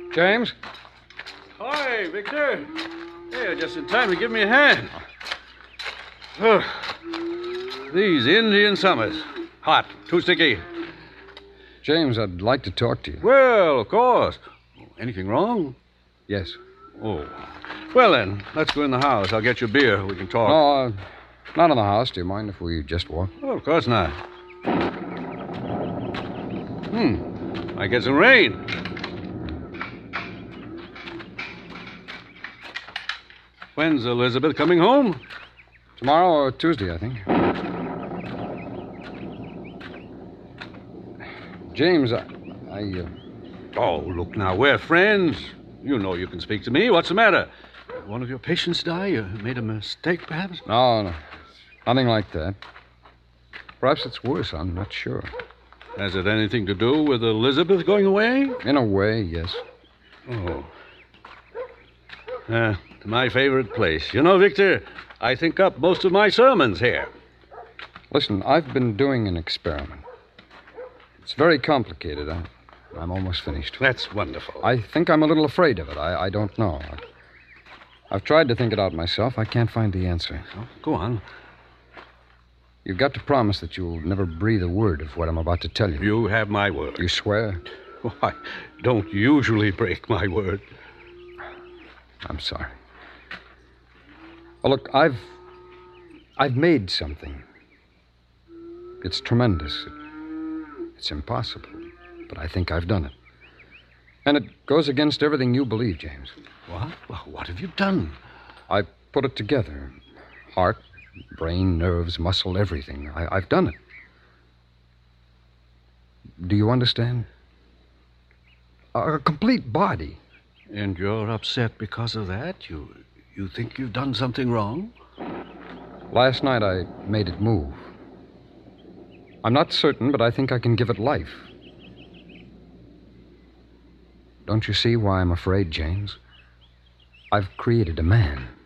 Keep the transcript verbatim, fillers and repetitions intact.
James? Hi, Victor. Hey, you're just in time to give me a hand. Oh, these Indian summers. Hot, too sticky. James, I'd like to talk to you. Well, of course. Anything wrong? Yes. Oh. Well, then, let's go in the house. I'll get you a beer. We can talk. No, uh, not in the house. Do you mind if we just walk? Oh, of course not. Hmm. I get some rain. When's Elizabeth coming home? Tomorrow or Tuesday, I think. James, I... I uh... Oh, look now, we're friends. You know you can speak to me. What's the matter? One of your patients die? You made a mistake, perhaps? No, no. Nothing like that. Perhaps it's worse. I'm not sure. Has it anything to do with Elizabeth going away? In a way, yes. Oh. Uh, my favorite place. You know, Victor, I think up most of my sermons here. Listen, I've been doing an experiment. It's very complicated. I, I'm almost finished. That's wonderful. I think I'm a little afraid of it. I, I don't know. I, I've tried to think it out myself. I can't find the answer. Oh, go on. You've got to promise that you'll never breathe a word of what I'm about to tell you. You have my word. You swear? Oh, I don't usually break my word. I'm sorry. Well, look, I've... I've made something. It's tremendous. It, it's impossible. But I think I've done it. And it goes against everything you believe, James. What? Well, what have you done? I put it together. Heart, brain, nerves, muscle, everything. I, I've done it. Do you understand? A, a complete body. And you're upset because of that? You, you think you've done something wrong? Last night I made it move. I'm not certain, but I think I can give it life. Don't you see why I'm afraid, James? I've created a man.